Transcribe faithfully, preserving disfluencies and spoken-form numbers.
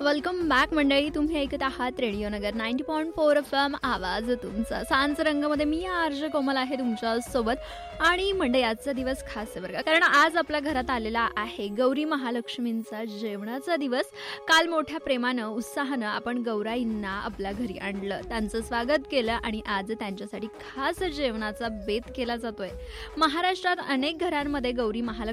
Welcome back मंडळी. तुम्ही ऐकत आहात रेडिओ नगर ninety point four F M. आवाज तुमचा. सांच रंगमध्ये मी आर्ज कोमल आहे तुमच्या सोबत. आणि मंडळी, आजचा दिवस खास आहे बरं का, कारण आज आपल्या घरात आलेला आहे गौरी महालक्ष्मींचा जेवणाचा दिवस. काल मोठ्या प्रेमानं उत्साहानं आपण गौराईंना आपल्या घरी आणलं, त्यांचं स्वागत केलं आणि आज त्यांच्यासाठी खास जेवणाचा बेत केला जातोय. महाराष्ट्रात अनेक घरांमध्ये गौरी महालक्ष्मी